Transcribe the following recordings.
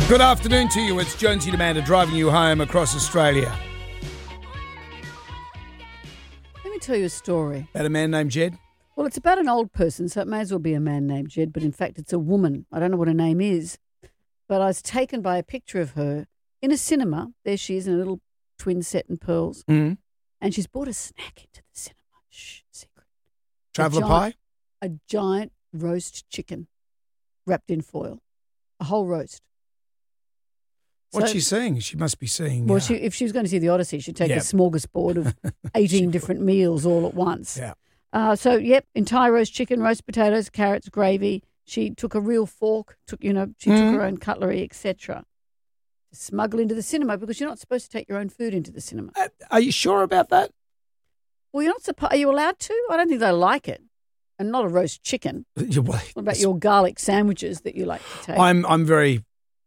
Good afternoon to you. It's Jonesy and Amanda driving you home across Australia. Let me tell you a story. About a man named Jed? Well, it's about an old person, so it may as well be a man named Jed, but in fact it's a woman. I don't know what her name is, but I was taken by a picture of her in a cinema. There she is in a little twin set and pearls. Mm. And she's brought a snack into the cinema. Shh, secret. Traveller pie? A giant roast chicken wrapped in foil. A whole roast. What's she seeing? She must be seeing... Well, if she was going to see the Odyssey, she'd take a smorgasbord of 18 different meals all at once. Yeah. Entire roast chicken, roast potatoes, carrots, gravy. She took a real fork, took her own cutlery, etc. to smuggle into the cinema because you're not supposed to take your own food into the cinema. Are you sure about that? Well, you're not supposed. Are you allowed to? I don't think they like it. And not a roast chicken. What about your garlic sandwiches that you like to take? I'm very,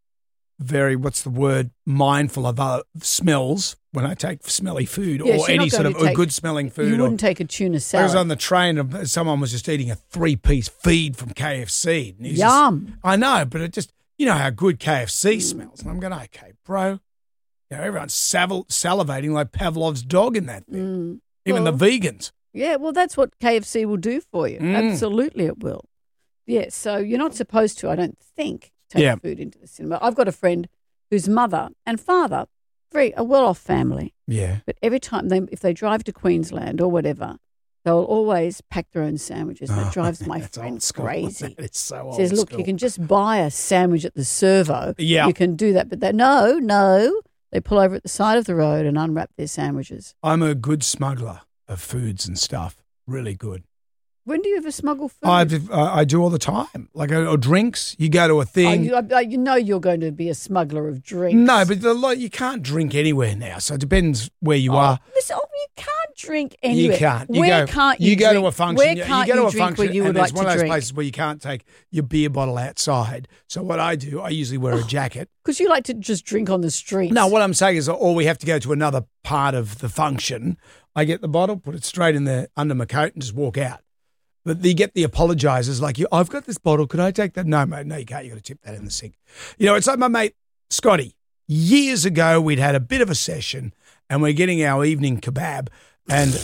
very, what's the word, mindful of smells when I take smelly food or any sort of good-smelling food. You wouldn't take a tuna salad. I was on the train and someone was just eating a 3-piece feed from KFC. And Yum. I know, but it just, you know how good KFC smells. And I'm going, okay, bro. You know, everyone's salivating like Pavlov's dog in that thing. Even the vegans. Yeah, well, that's what KFC will do for you. Absolutely it will. Yeah, so you're not supposed to, I don't think, take food into the cinema. I've got a friend whose mother and father, a well-off family. Yeah. But every time if they drive to Queensland or whatever, they'll always pack their own sandwiches. And it drives my friend crazy. It's so old. Says, look, you can just buy a sandwich at the servo. Yeah. You can do that. But no. They pull over at the side of the road and unwrap their sandwiches. I'm a good smuggler of foods and stuff. Really good. When do you ever smuggle food? I do all the time. Like, or drinks. You go to a thing. You know you're going to be a smuggler of drinks. No, but you can't drink anywhere now. So it depends where you are. Listen, you can't drink anywhere. You can't. You go to a function. Where can't you drink where you would like to drink? It's one of those places where you can't take your beer bottle outside. So what I do, I usually wear a jacket. Because you like to just drink on the streets. No, what I'm saying is, or we have to go to another part of the function. I get the bottle, put it straight in there under my coat and just walk out. But you get the apologisers like, I've got this bottle. Could I take that? No, mate. No, you can't. You've got to tip that in the sink. You know, it's like my mate Scotty. Years ago, we'd had a bit of a session and we're getting our evening kebab. And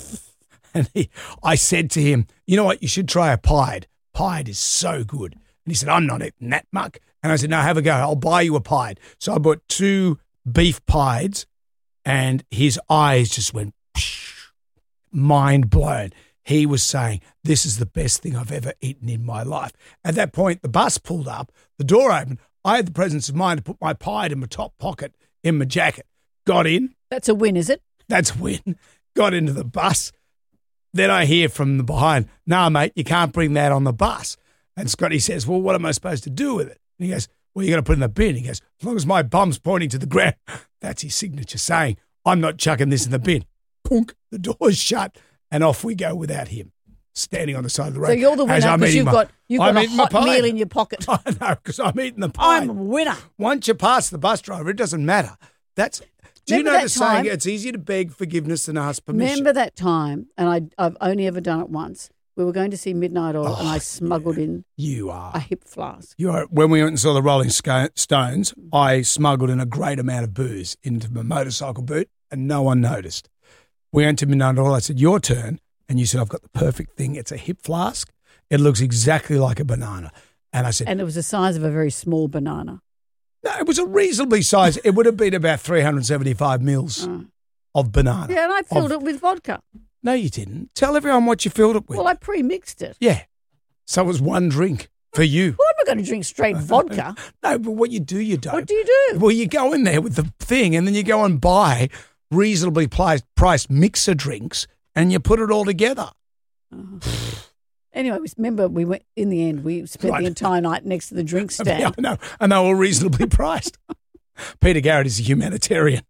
I said to him, you know what? You should try a pied. Pied is so good. And he said, I'm not eating that muck. And I said, no, have a go. I'll buy you a pied. So I bought 2 beef pieds and his eyes just went mind blown. He was saying, this is the best thing I've ever eaten in my life. At that point, the bus pulled up, the door opened. I had the presence of mind to put my pied in my top pocket in my jacket. Got in. That's a win, is it? That's a win. Got into the bus. Then I hear from the behind, no, mate, you can't bring that on the bus. And Scotty says, well, what am I supposed to do with it? And he goes, well, you're going to put it in the bin. He goes, as long as my bum's pointing to the ground. That's his signature saying, I'm not chucking this in the bin. Punk, the door's shut. And off we go without him, standing on the side of the road. So you're the winner because you've got a hot meal in your pocket. I know, because I'm eating the pie. I'm a winner. Once you pass the bus driver, it doesn't matter. Do you know the saying, it's easier to beg forgiveness than ask permission? Remember that time, and I've only ever done it once. We were going to see Midnight Oil, and I smuggled in a hip flask. When we went and saw the Rolling Stones, I smuggled in a great amount of booze into my motorcycle boot, and no one noticed. We went to Midnight Oil. I said, your turn. And you said, I've got the perfect thing. It's a hip flask. It looks exactly like a banana. And I said... And it was the size of a very small banana. No, it was a reasonably size. It would have been about 375 mils of banana. Yeah, and I filled it with vodka. No, you didn't. Tell everyone what you filled it with. Well, I pre-mixed it. Yeah. So it was one drink for you. Well, I'm not going to drink straight vodka. No, but what you do, you don't. What do you do? Well, you go in there with the thing and then you go and buy reasonably priced mixer drinks and you put it all together. Anyway, remember we went in the end. We spent the entire night next to the drink stand. Yeah, I know, and they were reasonably priced. Peter Garrett is a humanitarian.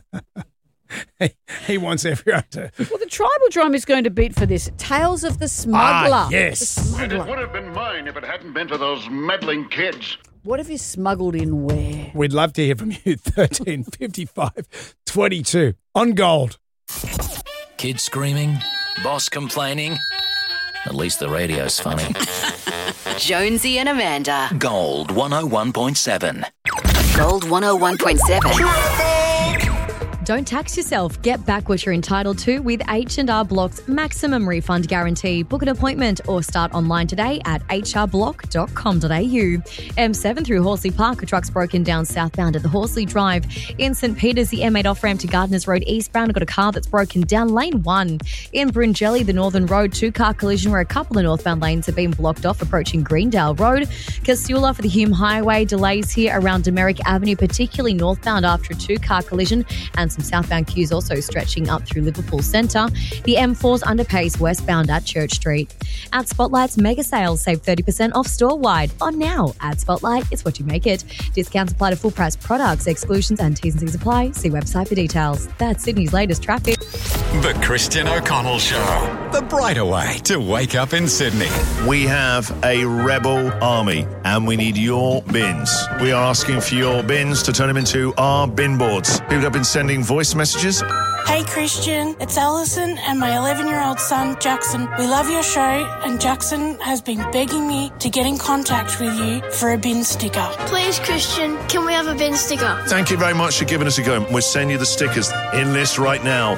He wants everyone to. Well, the tribal drum is going to beat for this. Tales of the Smuggler. Ah, yes. The Smuggler. And it would have been mine if it hadn't been for those meddling kids. What have you smuggled in where? We'd love to hear from you. 13 55 22 on Gold. Kids screaming, boss complaining. At least the radio's funny. Jonesy and Amanda. Gold 101.7. Gold 101.7. Don't tax yourself. Get back what you're entitled to with H&R Block's maximum refund guarantee. Book an appointment or start online today at hrblock.com.au. M7 through Horsley Park. A truck's broken down southbound at the Horsley Drive. In St Peters, the M8 off-ramp to Gardeners Road eastbound. Got a car that's broken down lane 1. In Bryngelly, the Northern Road, 2-car collision where a couple of northbound lanes have been blocked off approaching Greendale Road. Casula for the Hume Highway. Delays here around Demeric Avenue, particularly northbound after a 2-car collision, and some southbound queues also stretching up through Liverpool Centre. The M4's underpace westbound at Church Street. At Spotlight's mega sales, save 30% off store-wide. On now. At Spotlight, it's what you make it. Discounts apply to full price products. Exclusions and T's and C's apply. See website for details. That's Sydney's latest traffic. The Christian O'Connell Show. The brighter way to wake up in Sydney. We have a rebel army and we need your bins. We are asking for your bins to turn them into our bin boards. People have been sending voice messages. Hey Christian, it's Alison and my 11-year-old son Jackson. We love your show and Jackson has been begging me to get in contact with you for a bin sticker. Please Christian, can we have a bin sticker? Thank you very much for giving us a go. We'll send you the stickers in list right now.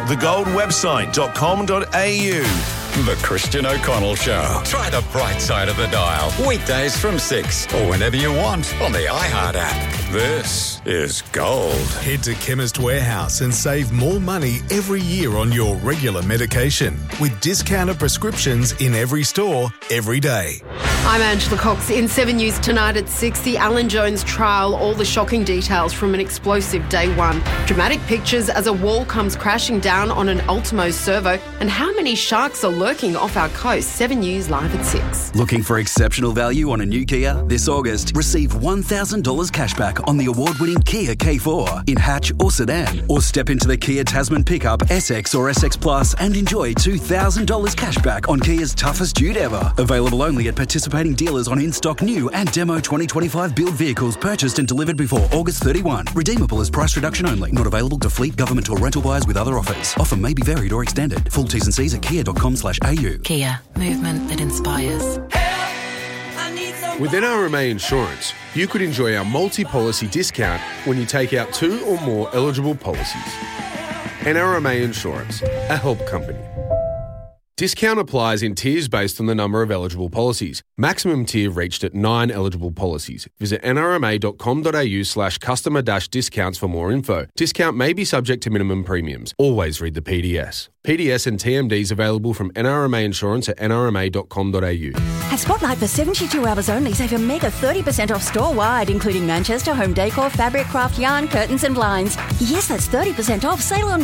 thegoldwebsite.com.au. The Christian O'Connell Show. Try the bright side of the dial. Weekdays from 6 or whenever you want on the iHeart app. This is Gold. Head to Chemist Warehouse and save more money every year on your regular medication with discounted prescriptions in every store, every day. I'm Angela Cox. In 7 News tonight at 6, the Alan Jones trial, all the shocking details from an explosive day one. Dramatic pictures as a wall comes crashing down on an Ultimo servo, and how many sharks are lurking off our coast. 7 News live at 6. Looking for exceptional value on a new Kia? This August, receive $1,000 cashback on the award-winning Kia K4 in hatch or sedan, or step into the Kia Tasman pickup, SX or SX Plus, and enjoy $2,000 cashback on Kia's toughest dude ever. Available only at participating dealers on in-stock new and demo 2025 build vehicles purchased and delivered before August 31. Redeemable as price reduction only. Not available to fleet, government or rental buyers with other offers. Offer may be varied or extended. Full T's and C's at kia.com/au. Kia, movement that inspires. With NRMA Insurance, you could enjoy our multi-policy discount when you take out 2 or more eligible policies. NRMA Insurance, a help company. Discount applies in tiers based on the number of eligible policies. Maximum tier reached at 9 eligible policies. Visit nrma.com.au/customer-discounts for more info. Discount may be subject to minimum premiums. Always read the PDS. PDS and TMDs available from NRMA Insurance at nrma.com.au. At Spotlight for 72 hours only, save a mega 30% off store-wide, including Manchester home decor, fabric, craft, yarn, curtains and blinds. Yes, that's 30% off. Sale on